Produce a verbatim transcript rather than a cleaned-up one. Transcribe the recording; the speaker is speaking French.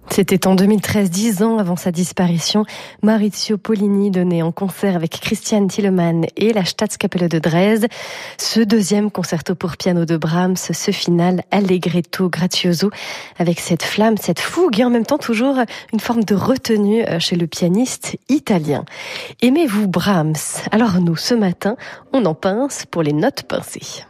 C'était en deux mille treize, dix ans avant sa disparition. Maurizio Pollini donnait en concert avec Christian Thielemann et la Staatskapelle de Dresde. Ce deuxième concerto pour piano de Brahms, ce final allegretto grazioso, avec cette flamme, cette fougue et en même temps toujours une forme de retenue chez le pianiste italien. Aimez-vous Brahms? Alors nous, ce matin, on en pince pour les notes pincées.